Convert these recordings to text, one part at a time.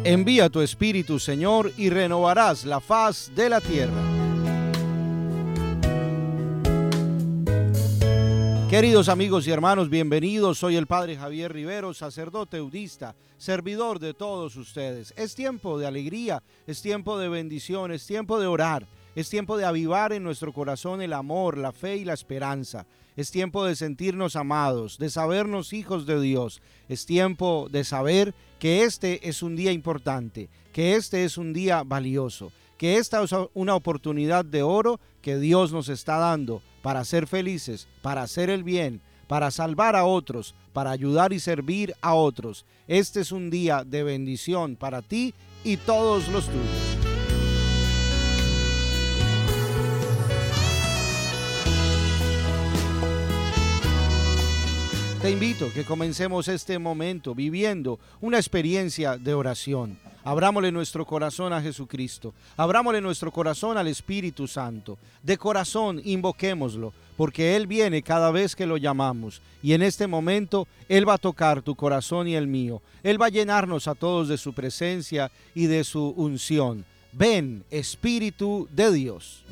Envía tu Espíritu, Señor, y renovarás la faz de la tierra. Queridos amigos y hermanos, bienvenidos. Soy el Padre Javier Rivero, sacerdote eudista, servidor de todos ustedes. Es tiempo de alegría, es tiempo de bendición, es tiempo de orar, es tiempo de avivar en nuestro corazón el amor, la fe y la esperanza. Es tiempo de sentirnos amados, de sabernos hijos de Dios. Es tiempo de saber que este es un día importante, que este es un día valioso, que esta es una oportunidad de oro que Dios nos está dando para ser felices, para hacer el bien, para salvar a otros, para ayudar y servir a otros. Este es un día de bendición para ti y todos los tuyos. Te invito a que comencemos este momento viviendo una experiencia de oración. Abrámosle nuestro corazón a Jesucristo, abrámosle nuestro corazón al Espíritu Santo. De corazón invoquémoslo, porque Él viene cada vez que lo llamamos. Y en este momento Él va a tocar tu corazón y el mío. Él va a llenarnos a todos de su presencia y de su unción. Ven, Espíritu de Dios.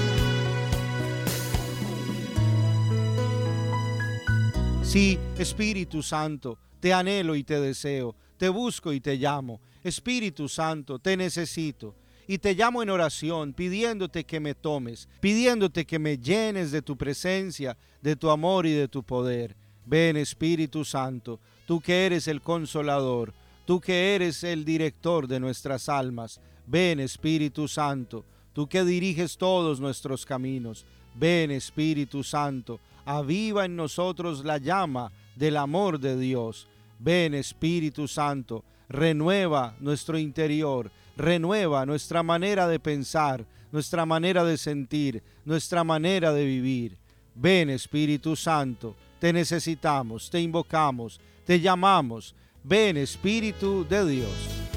Sí, Espíritu Santo, te anhelo y te deseo, te busco y te llamo. Espíritu Santo, te necesito y te llamo en oración, pidiéndote que me tomes, pidiéndote que me llenes de tu presencia, de tu amor y de tu poder. Ven, Espíritu Santo, tú que eres el consolador, tú que eres el director de nuestras almas. Ven, Espíritu Santo, tú que diriges todos nuestros caminos. Ven, Espíritu Santo, aviva en nosotros la llama del amor de Dios. Ven, Espíritu Santo, renueva nuestro interior, renueva nuestra manera de pensar, nuestra manera de sentir, nuestra manera de vivir. Ven, Espíritu Santo, te necesitamos, te invocamos, te llamamos. Ven, Espíritu de Dios.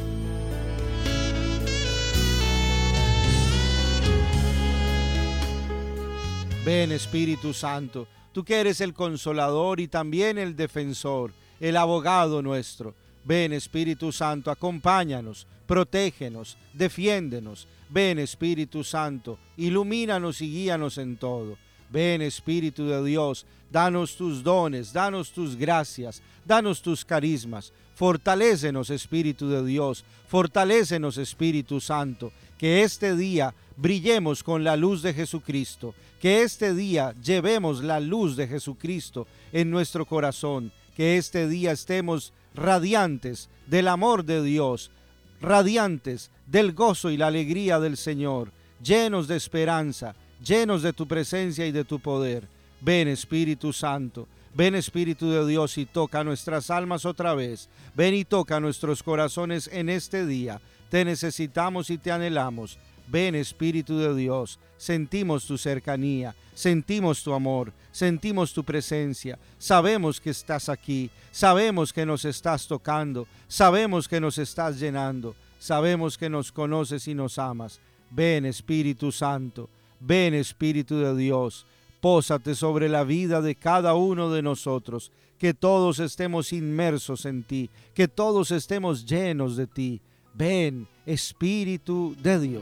Ven, Espíritu Santo, tú que eres el consolador y también el defensor, el abogado nuestro. Ven, Espíritu Santo, acompáñanos, protégenos, defiéndenos. Ven, Espíritu Santo, ilumínanos y guíanos en todo. Ven, Espíritu de Dios, danos tus dones, danos tus gracias, danos tus carismas. Fortalécenos, Espíritu de Dios, fortalécenos, Espíritu Santo, que este día brillemos con la luz de Jesucristo, que este día llevemos la luz de Jesucristo en nuestro corazón, que este día estemos radiantes del amor de Dios, radiantes del gozo y la alegría del Señor, llenos de esperanza, llenos de tu presencia y de tu poder. Ven, Espíritu Santo, ven, Espíritu de Dios, y toca nuestras almas otra vez. Ven y toca nuestros corazones en este día. Te necesitamos y te anhelamos. Ven, Espíritu de Dios, sentimos tu cercanía, sentimos tu amor, sentimos tu presencia, sabemos que estás aquí, sabemos que nos estás tocando, sabemos que nos estás llenando, sabemos que nos conoces y nos amas. Ven, Espíritu Santo, ven, Espíritu de Dios, pósate sobre la vida de cada uno de nosotros, que todos estemos inmersos en ti, que todos estemos llenos de ti. Ven, Espíritu de Dios.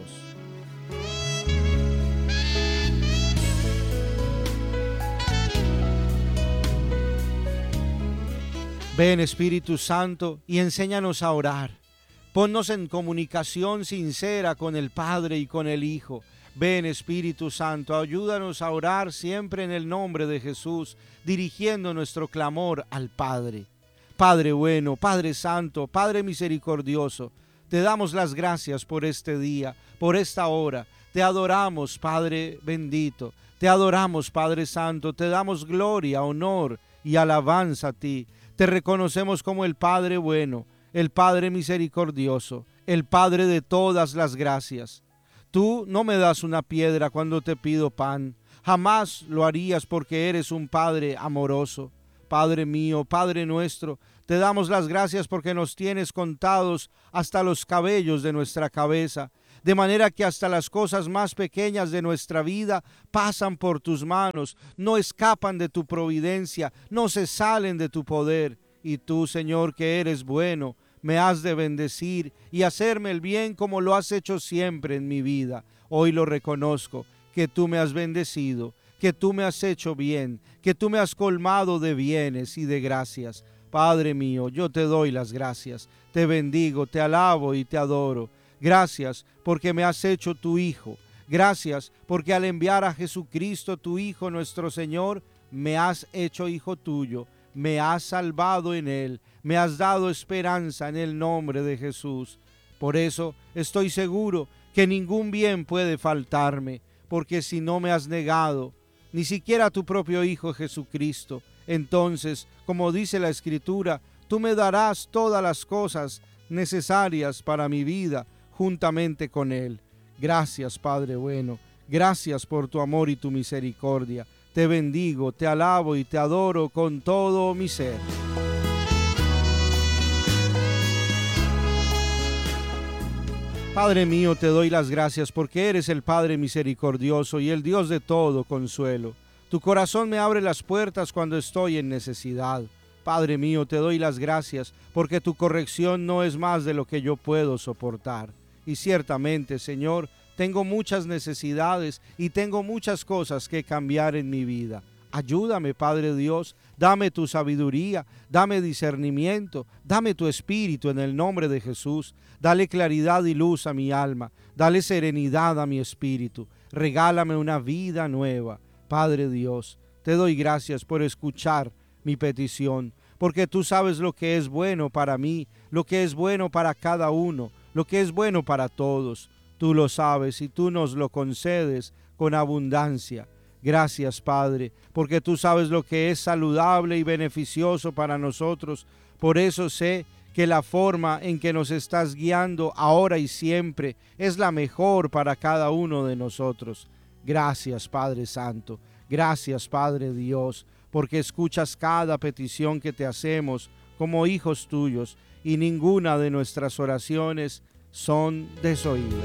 Ven, Espíritu Santo, y enséñanos a orar. Ponnos en comunicación sincera con el Padre y con el Hijo. Ven, Espíritu Santo, ayúdanos a orar siempre en el nombre de Jesús, dirigiendo nuestro clamor al Padre. Padre bueno, Padre Santo, Padre misericordioso, te damos las gracias por este día, por esta hora. Te adoramos, Padre bendito. Te adoramos, Padre Santo. Te damos gloria, honor y alabanza a ti. Te reconocemos como el Padre bueno, el Padre misericordioso, el Padre de todas las gracias. Tú no me das una piedra cuando te pido pan. Jamás lo harías porque eres un Padre amoroso. Padre mío, Padre nuestro, te damos las gracias porque nos tienes contados hasta los cabellos de nuestra cabeza, de manera que hasta las cosas más pequeñas de nuestra vida pasan por tus manos, no escapan de tu providencia, no se salen de tu poder. Y tú, Señor, que eres bueno, me has de bendecir y hacerme el bien como lo has hecho siempre en mi vida. Hoy lo reconozco, que tú me has bendecido, que tú me has hecho bien, que tú me has colmado de bienes y de gracias. Padre mío, yo te doy las gracias, te bendigo, te alabo y te adoro. Gracias porque me has hecho tu Hijo. Gracias porque al enviar a Jesucristo, tu Hijo, nuestro Señor, me has hecho hijo tuyo, me has salvado en Él, me has dado esperanza en el nombre de Jesús. Por eso estoy seguro que ningún bien puede faltarme, porque si no me has negado, ni siquiera a tu propio Hijo Jesucristo, entonces, como dice la Escritura, tú me darás todas las cosas necesarias para mi vida juntamente con Él. Gracias, Padre bueno, gracias por tu amor y tu misericordia. Te bendigo, te alabo y te adoro con todo mi ser. Padre mío, te doy las gracias porque eres el Padre misericordioso y el Dios de todo consuelo. Tu corazón me abre las puertas cuando estoy en necesidad. Padre mío, te doy las gracias porque tu corrección no es más de lo que yo puedo soportar. Y ciertamente, Señor, tengo muchas necesidades y tengo muchas cosas que cambiar en mi vida. Ayúdame, Padre Dios, dame tu sabiduría, dame discernimiento, dame tu espíritu en el nombre de Jesús. Dale claridad y luz a mi alma, dale serenidad a mi espíritu. Regálame una vida nueva. Padre Dios, te doy gracias por escuchar mi petición, porque tú sabes lo que es bueno para mí, lo que es bueno para cada uno, lo que es bueno para todos. Tú lo sabes y tú nos lo concedes con abundancia. Gracias, Padre, porque tú sabes lo que es saludable y beneficioso para nosotros. Por eso sé que la forma en que nos estás guiando ahora y siempre es la mejor para cada uno de nosotros. Gracias, Padre Santo. Gracias, Padre Dios, porque escuchas cada petición que te hacemos como hijos tuyos y ninguna de nuestras oraciones son desoídas.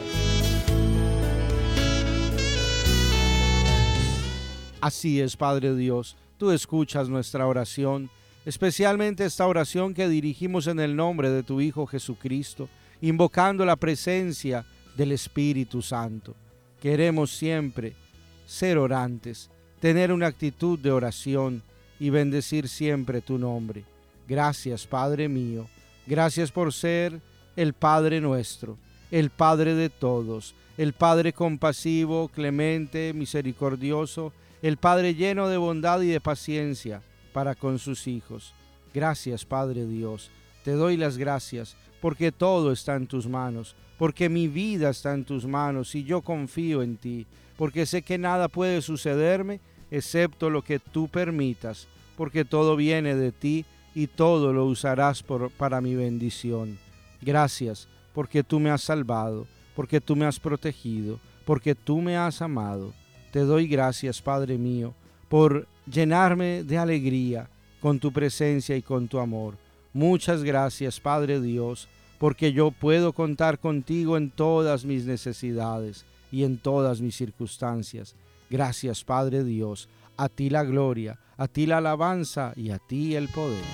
Así es, Padre Dios, tú escuchas nuestra oración, especialmente esta oración que dirigimos en el nombre de tu Hijo Jesucristo, invocando la presencia del Espíritu Santo. Queremos siempre ser orantes, tener una actitud de oración y bendecir siempre tu nombre. Gracias, Padre mío, gracias por ser el Padre nuestro, el Padre de todos, el Padre compasivo, clemente, misericordioso, el Padre lleno de bondad y de paciencia para con sus hijos. Gracias, Padre Dios, te doy las gracias porque todo está en tus manos, porque mi vida está en tus manos y yo confío en ti, porque sé que nada puede sucederme excepto lo que tú permitas, porque todo viene de ti y todo lo usarás para mi bendición. Gracias porque tú me has salvado, porque tú me has protegido, porque tú me has amado. Te doy gracias, Padre mío, por llenarme de alegría con tu presencia y con tu amor. Muchas gracias, Padre Dios, porque yo puedo contar contigo en todas mis necesidades y en todas mis circunstancias. Gracias, Padre Dios, a ti la gloria, a ti la alabanza y a ti el poder.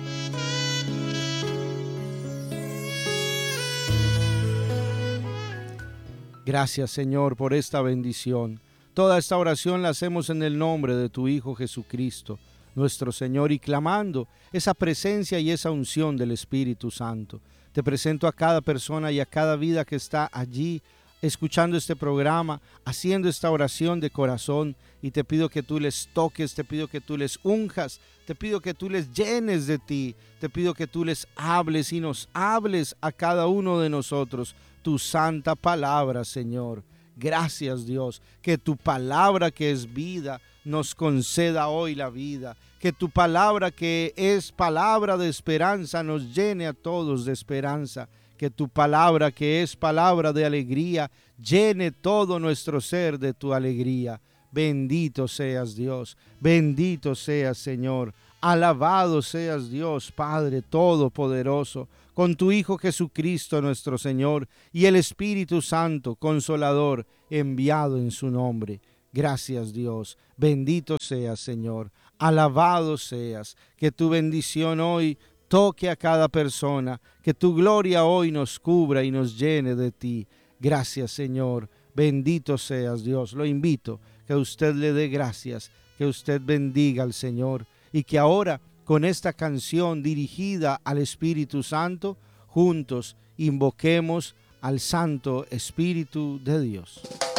Gracias, Señor, por esta bendición. Toda esta oración la hacemos en el nombre de tu Hijo Jesucristo, nuestro Señor, y clamando esa presencia y esa unción del Espíritu Santo. Te presento a cada persona y a cada vida que está allí, escuchando este programa, haciendo esta oración de corazón, y te pido que tú les toques, te pido que tú les unjas, te pido que tú les llenes de ti, te pido que tú les hables y nos hables a cada uno de nosotros tu santa palabra, Señor. Gracias, Dios, que tu palabra que es vida nos conceda hoy la vida, que tu palabra que es palabra de esperanza nos llene a todos de esperanza, que tu palabra que es palabra de alegría llene todo nuestro ser de tu alegría. Bendito seas, Dios, bendito seas, Señor, alabado seas, Dios, Padre Todopoderoso, con tu Hijo Jesucristo nuestro Señor y el Espíritu Santo, Consolador, enviado en su nombre. Gracias, Dios, bendito seas, Señor, alabado seas, que tu bendición hoy toque a cada persona, que tu gloria hoy nos cubra y nos llene de ti. Gracias, Señor. Bendito seas, Dios. Lo invito que usted le dé gracias, que usted bendiga al Señor y que ahora con esta canción dirigida al Espíritu Santo, juntos invoquemos al Santo Espíritu de Dios.